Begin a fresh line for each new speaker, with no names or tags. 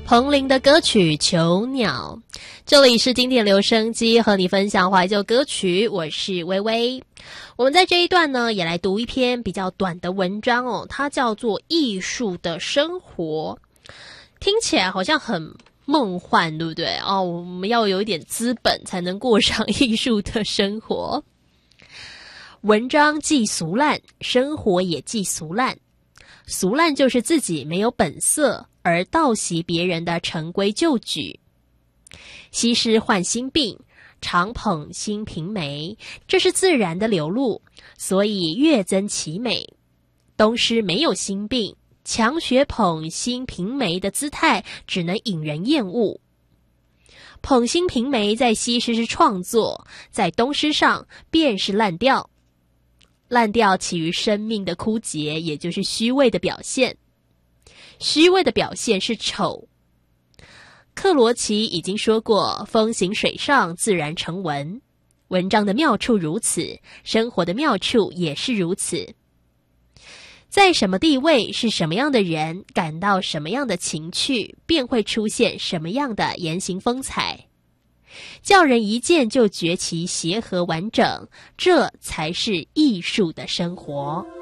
彭羚的歌曲《囚鸟》，这里是经典留声机，和你分享怀旧歌曲，我是微微。我们在这一段呢，也来读一篇比较短的文章哦，它叫做《艺术的生活》，听起来好像很梦幻，对不对？哦，我们要有一点资本才能过上艺术的生活。文章既俗烂，生活也既俗烂。俗烂就是自己没有本色，而盗袭别人的陈规旧矩。西施患心病，常捧新瓶梅，这是自然的流露，所以越增其美。东施没有心病，强学捧新瓶梅的姿态，只能引人厌恶。捧新瓶梅在西施是创作，在东施上便是烂调。烂调起于生命的枯竭，也就是虚伪的表现。虚伪的表现是丑。克罗齐已经说过，风行水上，自然成文。文章的妙处如此，生活的妙处也是如此。在什么地位，是什么样的人，感到什么样的情趣，便会出现什么样的言行风采。叫人一见就觉其协和完整，这才是艺术的生活。